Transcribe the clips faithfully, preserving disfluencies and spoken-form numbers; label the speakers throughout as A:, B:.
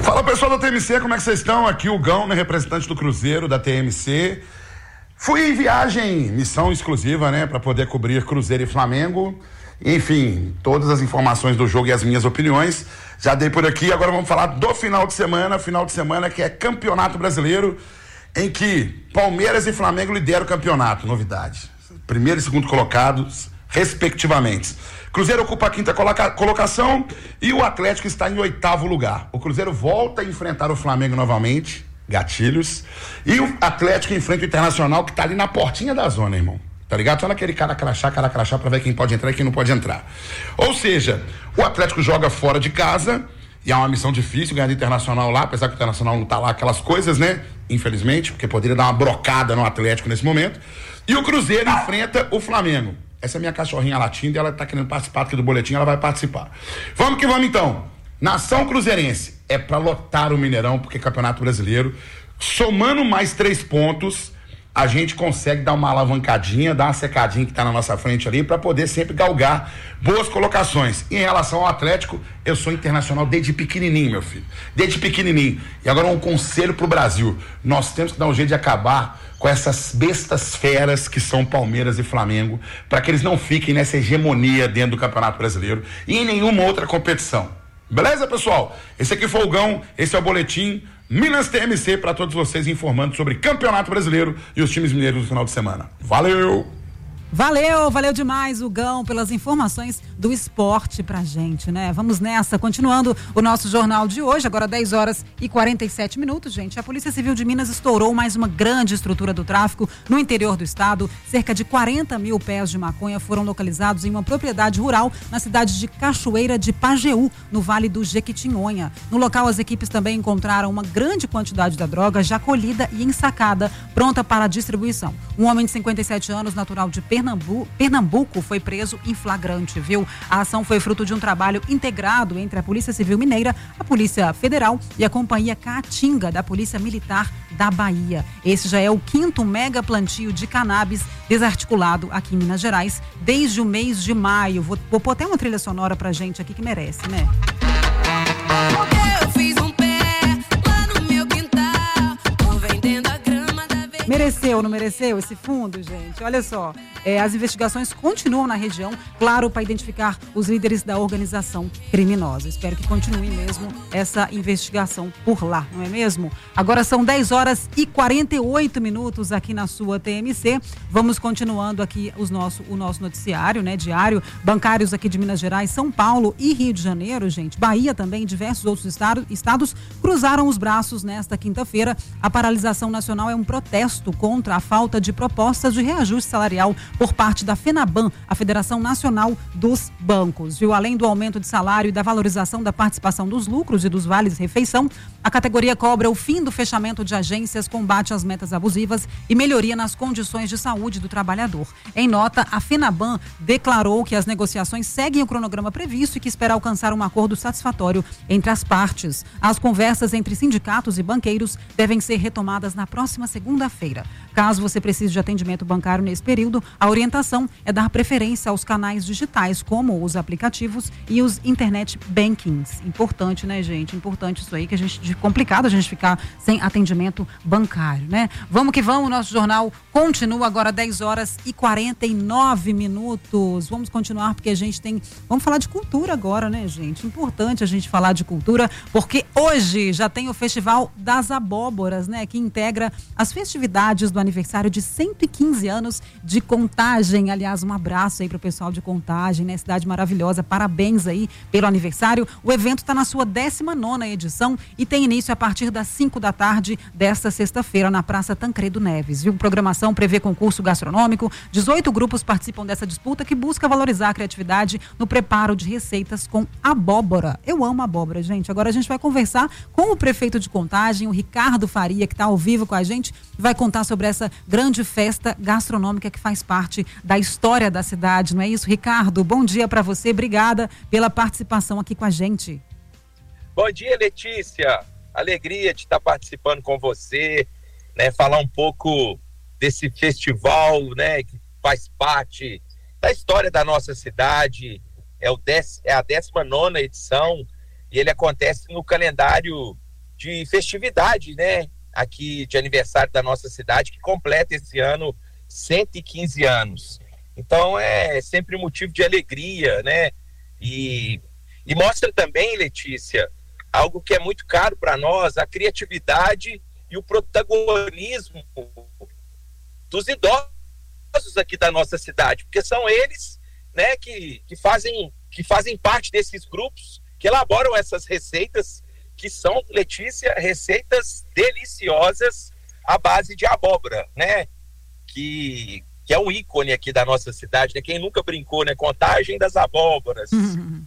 A: Fala pessoal da T M C, como é que vocês estão? Aqui o Gão, né, representante do Cruzeiro da T M C. Fui em viagem, missão exclusiva, né, para poder cobrir Cruzeiro e Flamengo. Enfim, todas as informações do jogo e as minhas opiniões já dei por aqui. Agora vamos falar do final de semana, final de semana que é Campeonato Brasileiro, em que Palmeiras e Flamengo lideram o campeonato. Novidade, primeiro e segundo colocados respectivamente. Cruzeiro ocupa a quinta coloca- colocação e o Atlético está em oitavo lugar. O Cruzeiro volta a enfrentar o Flamengo novamente, gatilhos, e o Atlético enfrenta o Internacional, que está ali na portinha da zona, irmão. Tá ligado? Só naquele cara crachá, cara crachá, pra ver quem pode entrar e quem não pode entrar. Ou seja, o Atlético joga fora de casa, e é uma missão difícil ganhar do Internacional lá, apesar que o Internacional não tá lá aquelas coisas, né? Infelizmente, porque poderia dar uma brocada no Atlético nesse momento. E o Cruzeiro enfrenta o Flamengo. Essa é minha cachorrinha latindo e ela tá querendo participar aqui do boletim, ela vai participar. Vamos que vamos então. Nação cruzeirense é pra lotar o Mineirão, porque é Campeonato Brasileiro. Somando mais três pontos, a gente consegue dar uma alavancadinha, dar uma secadinha que tá na nossa frente ali, pra poder sempre galgar boas colocações. E em relação ao Atlético, eu sou internacional desde pequenininho, meu filho. Desde pequenininho. E agora um conselho pro Brasil. Nós temos que dar um jeito de acabar com essas bestas feras que são Palmeiras e Flamengo, para que eles não fiquem nessa hegemonia dentro do Campeonato Brasileiro e em nenhuma outra competição. Beleza, pessoal? Esse aqui foi o Gão, esse é o Boletim Minas T M C para todos vocês, informando sobre Campeonato Brasileiro e os times mineiros do final de semana. Valeu!
B: Valeu, valeu demais o Gão pelas informações do esporte pra gente, né? Vamos nessa, continuando o nosso jornal de hoje, agora dez horas e quarenta e sete minutos, gente. A Polícia Civil de Minas estourou mais uma grande estrutura do tráfico no interior do estado. Cerca de quarenta mil pés de maconha foram localizados em uma propriedade rural na cidade de Cachoeira de Pajeú, no Vale do Jequitinhonha. No local, as equipes também encontraram uma grande quantidade da droga já colhida e ensacada, pronta para a distribuição. Um homem de cinquenta e sete anos, natural de Pernambuco, Pernambuco, foi preso em flagrante, viu? A ação foi fruto de um trabalho integrado entre a Polícia Civil Mineira, a Polícia Federal e a Companhia Caatinga da Polícia Militar da Bahia. Esse já é o quinto mega plantio de cannabis desarticulado aqui em Minas Gerais desde o mês de maio. Vou, vou pôr até uma trilha sonora pra gente aqui que merece, né? Eu fiz um pé lá no meu quintal, tô vendendo a grama da vez. Mereceu, não mereceu esse fundo, gente? Olha só. É, as investigações continuam na região, claro, para identificar os líderes da organização criminosa. Espero que continue mesmo essa investigação por lá, não é mesmo? Agora são dez horas e quarenta e oito minutos aqui na sua T M C. Vamos continuando aqui os nosso, o nosso noticiário, né, diário. Bancários aqui de Minas Gerais, São Paulo e Rio de Janeiro, gente, Bahia também, e diversos outros estado, estados cruzaram os braços nesta quinta-feira. A paralisação nacional é um protesto contra a falta de propostas de reajuste salarial por parte da FENABAN, a Federação Nacional dos Bancos. Viu? Além do aumento de salário e da valorização da participação dos lucros e dos vales refeição, a categoria cobra o fim do fechamento de agências, combate às metas abusivas e melhoria nas condições de saúde do trabalhador. Em nota, a FENABAN declarou que as negociações seguem o cronograma previsto e que espera alcançar um acordo satisfatório entre as partes. As conversas entre sindicatos e banqueiros devem ser retomadas na próxima segunda-feira. Caso você precise de atendimento bancário nesse período, a orientação é dar preferência aos canais digitais, como os aplicativos e os internet bankings. Importante, né, gente? Importante isso aí, que a gente, complicado a gente ficar sem atendimento bancário, né? Vamos que vamos, o nosso jornal continua agora dez horas e quarenta e nove minutos. Vamos continuar porque a gente tem, vamos falar de cultura agora, né, gente? Importante a gente falar de cultura, porque hoje já tem o Festival das Abóboras, né, que integra as festividades do aniversário de cento e quinze anos de Contagem. Aliás, um abraço aí pro pessoal de Contagem, né? Cidade maravilhosa, parabéns aí pelo aniversário. O evento está na sua décima nona edição e tem início a partir das cinco da tarde desta sexta-feira na Praça Tancredo Neves, viu? Programação prevê concurso gastronômico, dezoito grupos participam dessa disputa que busca valorizar a criatividade no preparo de receitas com abóbora. Eu amo abóbora, gente. Agora a gente vai conversar com o prefeito de Contagem, o Ricardo Faria, que está ao vivo com a gente, vai contar sobre essa grande festa gastronômica que faz parte da história da cidade, não é isso, Ricardo? Bom dia para você, obrigada pela participação aqui com a gente.
C: Bom dia, Letícia, alegria de estar participando com você, né, falar um pouco desse festival, né, que faz parte da história da nossa cidade, é, o dec, é a décima nona edição, e ele acontece no calendário de festividade, né? Aqui de aniversário da nossa cidade, que completa esse ano cento e quinze anos. Então é sempre motivo de alegria, né? E, e mostra também, Letícia, algo que é muito caro para nós, a criatividade e o protagonismo dos idosos aqui da nossa cidade, porque são eles, né, que, que, fazem, que fazem parte desses grupos que elaboram essas receitas, que são, Letícia, receitas deliciosas à base de abóbora, né? Que, que é um ícone aqui da nossa cidade, né? Quem nunca brincou, né? Contagem das abóboras.
B: Uhum.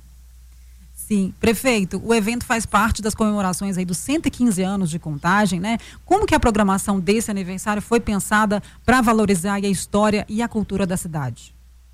B: Sim, prefeito, o evento faz parte das comemorações aí dos cento e quinze anos de Contagem, né? Como que a programação desse aniversário foi pensada para valorizar a história e a cultura da cidade?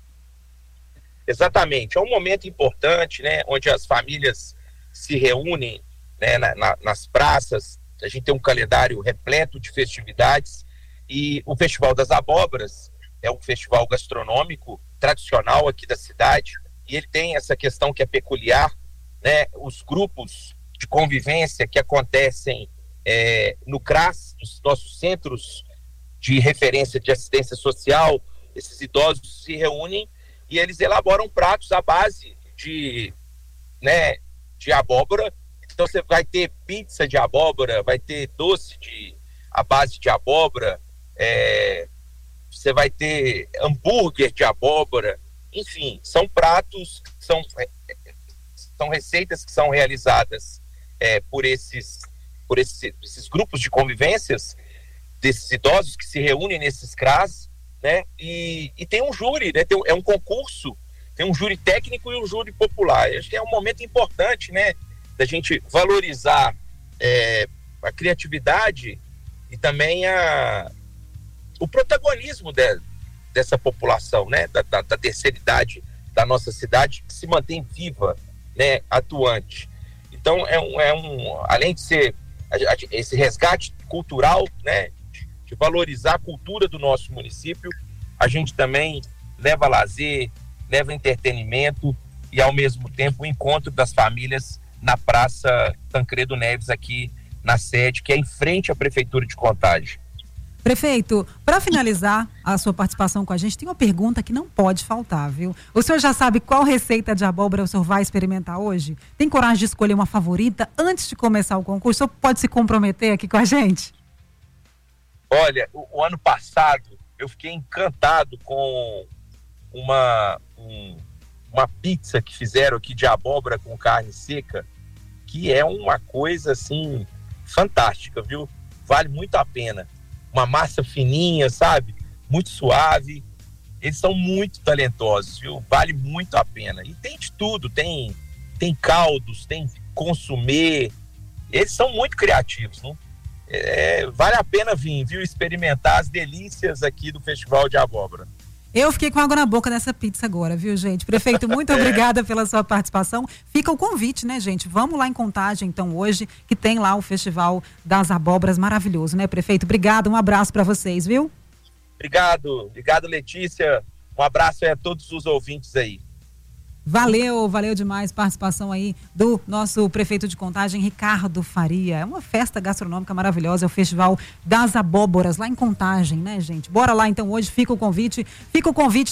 C: Exatamente, é um momento importante, né? Onde as famílias se reúnem, né, na, na, nas praças. A gente tem um calendário repleto de festividades e o Festival das Abóboras é um festival gastronômico tradicional aqui da cidade e ele tem essa questão que é peculiar, né? Os grupos de convivência que acontecem é, no CRAS, nos nossos centros de referência de assistência social, esses idosos se reúnem e eles elaboram pratos à base de, né, de abóbora. Então você vai ter pizza de abóbora, vai ter doce de, à base de abóbora, é, você vai ter hambúrguer de abóbora, enfim, são pratos, são, são receitas que são realizadas é, por, esses, por esses, esses grupos de convivências, desses idosos que se reúnem nesses CRAS, né? E, e tem um júri, né? Tem, é um concurso, tem um júri técnico e um júri popular. Acho que é um momento importante, né, da gente valorizar é, a criatividade e também a, o protagonismo de, dessa população, né, da, da, da terceira idade da nossa cidade, que se mantém viva, né, atuante. Então, é um, é um além de ser a, a, esse resgate cultural, né, de, de valorizar a cultura do nosso município, a gente também leva lazer, leva entretenimento e, ao mesmo tempo, o encontro das famílias na Praça Tancredo Neves, aqui na sede, que é em frente à Prefeitura de Contagem.
B: Prefeito, para finalizar a sua participação com a gente, tem uma pergunta que não pode faltar, viu? O senhor já sabe qual receita de abóbora o senhor vai experimentar hoje? Tem coragem de escolher uma favorita antes de começar o concurso? O senhor pode se comprometer aqui com a gente?
C: Olha, o, o ano passado eu fiquei encantado com uma... Um, uma pizza que fizeram aqui de abóbora com carne seca, que é uma coisa assim fantástica, viu? Vale muito a pena. Uma massa fininha, sabe? Muito suave. Eles são muito talentosos, viu? Vale muito a pena. E tem de tudo, tem, tem caldos, tem consumê. Eles são muito criativos, não? É, vale a pena vir, viu? Experimentar as delícias aqui do Festival de Abóbora.
B: Eu fiquei com água na boca dessa pizza agora, viu, gente? Prefeito, muito obrigada pela sua participação. Fica o convite, né, gente? Vamos lá em Contagem, então, hoje, que tem lá o Festival das Abóboras, maravilhoso, né, prefeito? Obrigado, um abraço para vocês, viu?
C: Obrigado, obrigado, Letícia. Um abraço aí a todos os ouvintes aí.
B: Valeu, valeu demais a participação aí do nosso prefeito de Contagem, Ricardo Faria. É uma festa gastronômica maravilhosa, é o Festival das Abóboras, lá em Contagem, né, gente? Bora lá, então, hoje fica o convite, fica o convite